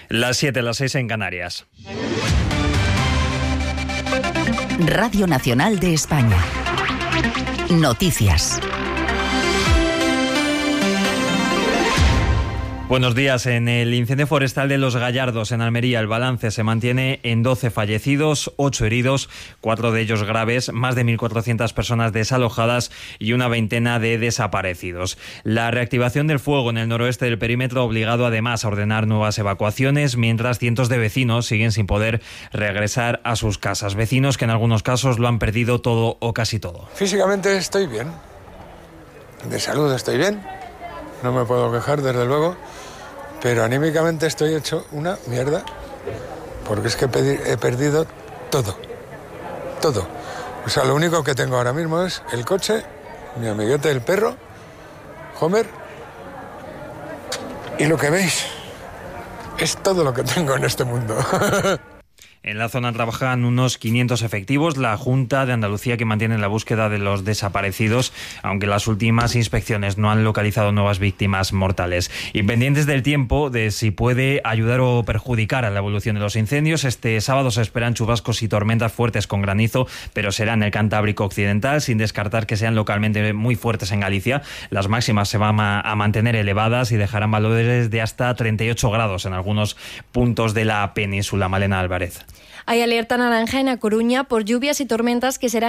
Las 7, las 6 en Canarias. Radio Nacional de España. Noticias. Buenos días. En el incendio forestal de Los Gallardos, en Almería, el balance se mantiene en 12 fallecidos, 8 heridos, 4 de ellos graves, más de 1.400 personas desalojadas y una veintena de desaparecidos. La reactivación del fuego en el noroeste del perímetro ha obligado además a ordenar nuevas evacuaciones, mientras cientos de vecinos siguen sin poder regresar a sus casas. Vecinos que en algunos casos lo han perdido todo o casi todo. Físicamente estoy bien, de salud estoy bien, no me puedo quejar desde luego. Pero anímicamente estoy hecho una mierda, porque es que he perdido todo. O sea, lo único que tengo ahora mismo es el coche, mi amiguete el perro, Homer, y lo que veis es todo lo que tengo en este mundo. En la zona trabajan unos 500 efectivos, la Junta de Andalucía, que mantiene la búsqueda de los desaparecidos, aunque las últimas inspecciones no han localizado nuevas víctimas mortales. Y pendientes del tiempo, de si puede ayudar o perjudicar a la evolución de los incendios, este sábado se esperan chubascos y tormentas fuertes con granizo, pero será en el Cantábrico Occidental, sin descartar que sean localmente muy fuertes en Galicia. Las máximas se van a mantener elevadas y dejarán valores de hasta 38 grados en algunos puntos de la península. Malena Álvarez. Hay alerta naranja en A Coruña por lluvias y tormentas que serán